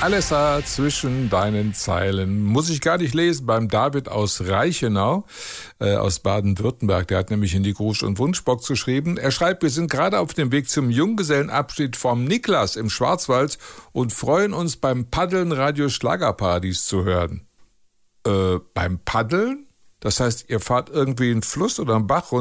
Alessa zwischen deinen Zeilen. Muss ich gar nicht lesen, beim David aus Reichenau, aus Baden-Württemberg. Der hat nämlich in die Grusch- und Wunschbox geschrieben. Er schreibt, wir sind gerade auf dem Weg zum Junggesellenabschied vom Niklas im Schwarzwald und freuen uns beim Paddeln Radio Schlagerparadies zu hören. Beim Paddeln? Das heißt, ihr fahrt irgendwie einen Fluss oder einen Bach runter?